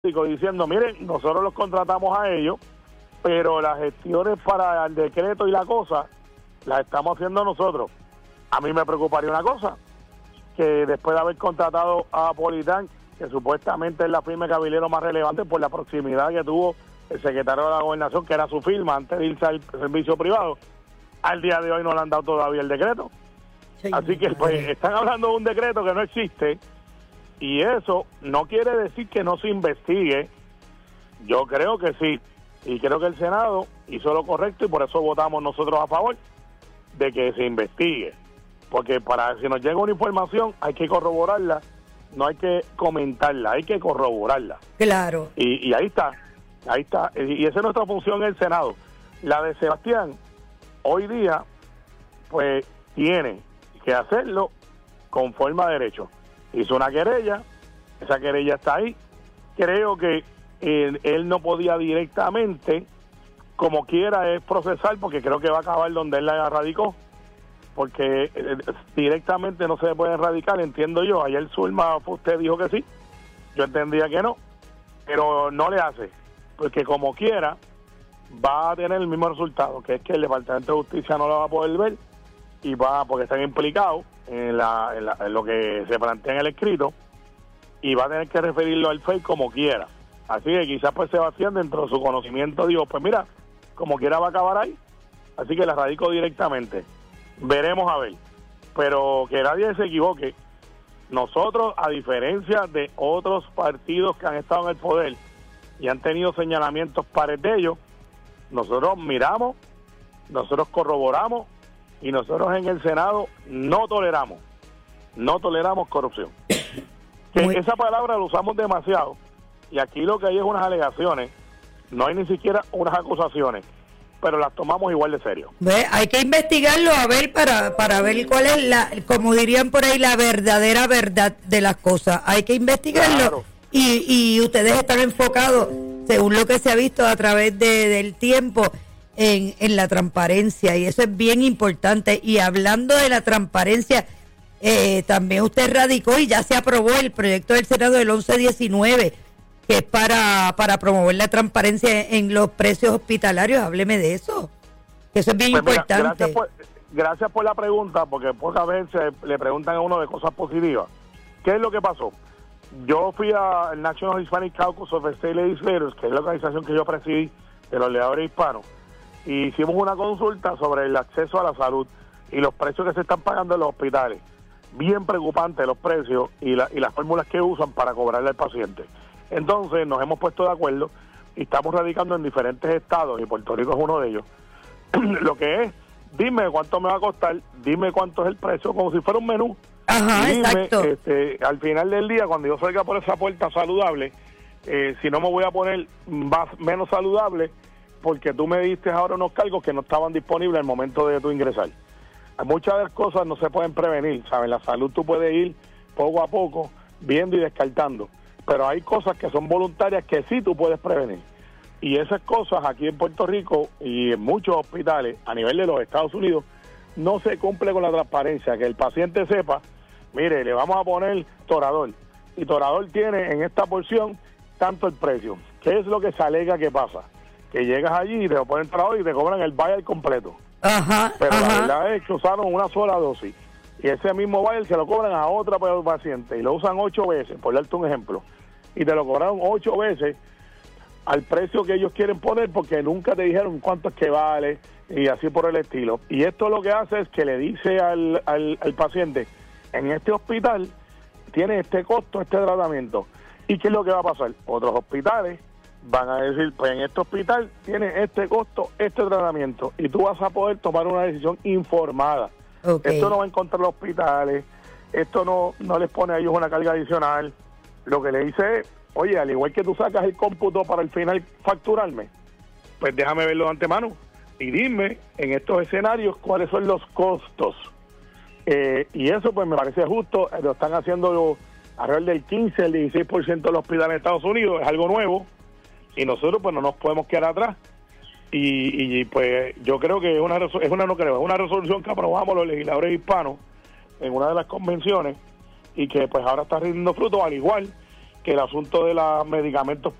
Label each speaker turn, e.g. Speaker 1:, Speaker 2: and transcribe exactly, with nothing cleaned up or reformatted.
Speaker 1: diciendo, miren, nosotros los contratamos a ellos, pero las gestiones para el decreto y la cosa las estamos haciendo nosotros. A mí me preocuparía una cosa, que después de haber contratado a Politán, que supuestamente es la firma de cabilero más relevante por la proximidad que tuvo el secretario de la Gobernación, que era su firma antes de irse al servicio privado, al día de hoy no le han dado todavía el decreto. Sí, Así que pues están hablando de un decreto que no existe, y eso no quiere decir que no se investigue. Yo creo que sí, y creo que el Senado hizo lo correcto, y por eso votamos nosotros a favor de que se investigue, porque para si nos llega una información hay que corroborarla, no hay que comentarla, hay que corroborarla.
Speaker 2: Claro.
Speaker 1: Y, y ahí está, ahí está, y esa es nuestra función en el Senado. La de Sebastián, hoy día, pues tiene que hacerlo conforme a derecho. Hizo una querella, esa querella está ahí. Creo que él, él no podía directamente, como quiera, es procesar, porque creo que va a acabar donde él la radicó, porque eh, directamente no se puede erradicar, entiendo yo. Ayer Zulma, usted dijo que sí, yo entendía que no, pero no le hace, porque como quiera va a tener el mismo resultado, que es que el Departamento de Justicia no lo va a poder ver, y va, porque están implicados en, la, en, la, en lo que se plantea en el escrito, y va a tener que referirlo al F E I como quiera. Así que quizás pues Sebastián, dentro de su conocimiento, digo, pues mira, como quiera va a acabar ahí, así que la radico directamente. Veremos a ver, pero que nadie se equivoque. Nosotros, a diferencia de otros partidos que han estado en el poder y han tenido señalamientos pares de ellos, nosotros miramos, nosotros corroboramos, y nosotros en el Senado no toleramos, no toleramos corrupción. Que
Speaker 2: Muy...
Speaker 1: esa palabra la usamos demasiado, y aquí lo que hay es unas alegaciones, no hay ni siquiera unas acusaciones, pero las tomamos igual de serio.
Speaker 2: ¿Ve? Hay que investigarlo a ver para para ver cuál es la, como dirían por ahí, la verdadera verdad de las cosas. Hay que investigarlo. Claro. y, y ustedes están enfocados, según lo que se ha visto a través de, del tiempo, en, en la transparencia, y eso es bien importante. Y hablando de la transparencia, eh, también usted radicó y ya se aprobó el proyecto del Senado del once diecinueve, que es para, para promover la transparencia en los precios hospitalarios. Hábleme de eso, eso es bien pues importante.
Speaker 1: Mira, gracias, por, gracias por la pregunta, porque pocas veces le preguntan a uno de cosas positivas. ¿Qué es lo que pasó? Yo fui al National Hispanic Caucus of State Legislators, que es la organización que yo presidí de los legisladores hispanos, y hicimos una consulta sobre el acceso a la salud y los precios que se están pagando en los hospitales. Bien preocupante los precios y, la, y las fórmulas que usan para cobrarle al paciente. Entonces nos hemos puesto de acuerdo y estamos radicando en diferentes estados, y Puerto Rico es uno de ellos. Lo que es, dime cuánto me va a costar, dime cuánto es el precio, como si fuera un menú.
Speaker 2: Ajá,
Speaker 1: y dime,
Speaker 2: exacto.
Speaker 1: Este, al final del día, cuando yo salga por esa puerta saludable, eh, si no me voy a poner más, menos saludable, porque tú me diste ahora unos cargos que no estaban disponibles al momento de tu ingresar. Muchas de las cosas no se pueden prevenir, ¿sabes? La salud tú puedes ir poco a poco, viendo y descartando, pero hay cosas que son voluntarias que sí tú puedes prevenir. Y esas cosas aquí en Puerto Rico y en muchos hospitales a nivel de los Estados Unidos no se cumple con la transparencia, que el paciente sepa, mire, le vamos a poner Toradol, y Toradol tiene en esta porción tanto el precio. ¿Qué es lo que se alega que pasa? Que llegas allí y te lo ponen Toradol y te cobran el vial completo.
Speaker 2: Ajá,
Speaker 1: pero
Speaker 2: ajá.
Speaker 1: La verdad es que usaron una sola dosis, y ese mismo vial se lo cobran a otra paciente y lo usan ocho veces, por darte un ejemplo, y te lo cobraron ocho veces al precio que ellos quieren poner, porque nunca te dijeron cuánto es que vale, y así por el estilo. Y esto lo que hace es que le dice al, al, al paciente, en este hospital tiene este costo, este tratamiento. ¿Y qué es lo que va a pasar? Otros hospitales van a decir, pues en este hospital tiene este costo, este tratamiento, y tú vas a poder tomar una decisión informada. Okay. Esto no va en contra de los hospitales, esto no, no les pone a ellos una carga adicional. Lo que le dice es, oye, al igual que tú sacas el cómputo para el final facturarme, pues déjame verlo de antemano y dime en estos escenarios cuáles son los costos. Eh, y eso pues me parece justo. Lo están haciendo alrededor del quince, el dieciséis por ciento de los hospitales de Estados Unidos, es algo nuevo, y nosotros pues no nos podemos quedar atrás. Y, y pues yo creo que es una, es una no creo, es una resolución que aprobamos los legisladores hispanos en una de las convenciones, y que pues ahora está rindiendo fruto, al igual que el asunto de los medicamentos